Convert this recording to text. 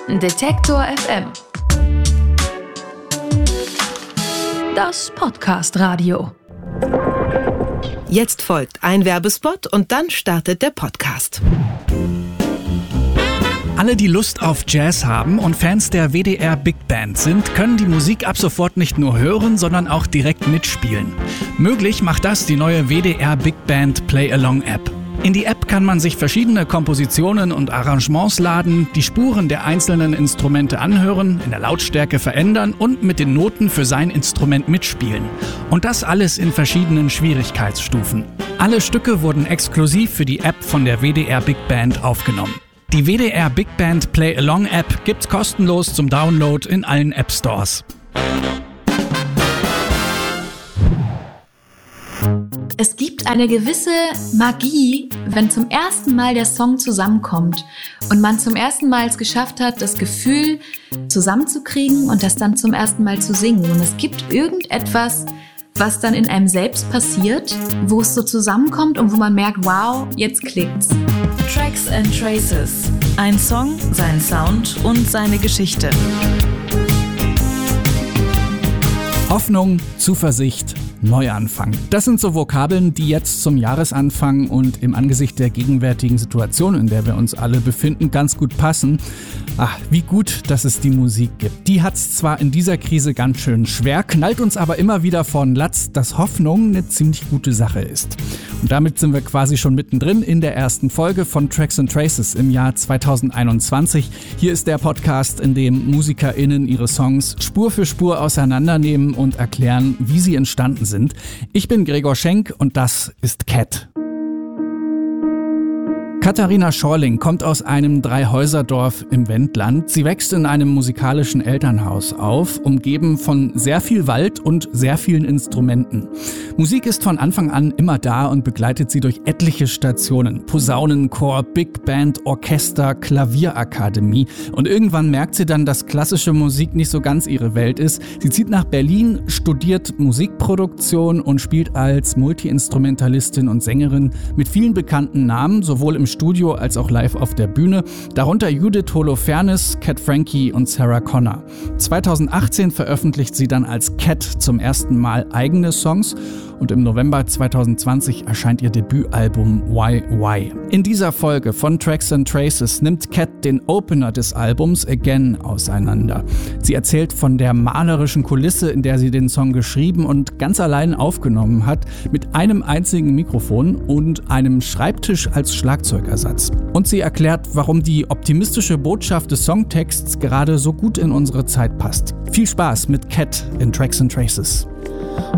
Detektor FM. Das Podcast-Radio. Jetzt folgt ein Werbespot und dann startet der Podcast. Alle, die Lust auf Jazz haben und Fans der WDR Big Band sind, können die Musik ab sofort nicht nur hören, sondern auch direkt mitspielen. Möglich macht das die neue WDR Big Band Play-Along App. In die App kann man sich verschiedene Kompositionen und Arrangements laden, die Spuren der einzelnen Instrumente anhören, in der Lautstärke verändern und mit den Noten für sein Instrument mitspielen. Und das alles in verschiedenen Schwierigkeitsstufen. Alle Stücke wurden exklusiv für die App von der WDR Big Band aufgenommen. Die WDR Big Band Play-Along App gibt's kostenlos zum Download in allen App Stores. Es gibt eine gewisse Magie, wenn zum ersten Mal der Song zusammenkommt und man zum ersten Mal es geschafft hat, das Gefühl zusammenzukriegen und das dann zum ersten Mal zu singen. Und es gibt irgendetwas, was dann in einem selbst passiert, wo es so zusammenkommt und wo man merkt, wow, jetzt klickt's. Tracks and Traces. Ein Song, sein Sound und seine Geschichte. Hoffnung, Zuversicht, Neuanfang. Das sind so Vokabeln, die jetzt zum Jahresanfang und im Angesicht der gegenwärtigen Situation, in der wir uns alle befinden, ganz gut passen. Ach, wie gut, dass es die Musik gibt. Die hat's zwar in dieser Krise ganz schön schwer, knallt uns aber immer wieder vor den Latz, dass Hoffnung eine ziemlich gute Sache ist. Und damit sind wir quasi schon mittendrin in der ersten Folge von Tracks and Traces im Jahr 2021. Hier ist der Podcast, in dem MusikerInnen ihre Songs Spur für Spur auseinandernehmen und erklären, wie sie entstanden sind. Ich bin Gregor Schenk und das ist Cat. Katharina Schorling kommt aus einem Dreihäuserdorf im Wendland. Sie wächst in einem musikalischen Elternhaus auf, umgeben von sehr viel Wald und sehr vielen Instrumenten. Musik ist von Anfang an immer da und begleitet sie durch etliche Stationen. Posaunenchor, Big Band, Orchester, Klavierakademie. Und irgendwann merkt sie dann, dass klassische Musik nicht so ganz ihre Welt ist. Sie zieht nach Berlin, studiert Musikproduktion und spielt als Multiinstrumentalistin und Sängerin mit vielen bekannten Namen, sowohl im Studio als auch live auf der Bühne, darunter Judith Holofernes, Cat Frankie und Sarah Connor. 2018 veröffentlicht sie dann als Cat zum ersten Mal eigene Songs und im November 2020 erscheint ihr Debütalbum Why. In dieser Folge von Tracks and Traces nimmt Cat den Opener des Albums Again auseinander. Sie erzählt von der malerischen Kulisse, in der sie den Song geschrieben und ganz allein aufgenommen hat, mit einem einzigen Mikrofon und einem Schreibtisch als Schlagzeugersatz. Und sie erklärt, warum die optimistische Botschaft des Songtexts gerade so gut in unsere Zeit passt. Viel Spaß mit Cat in Tracks and Traces.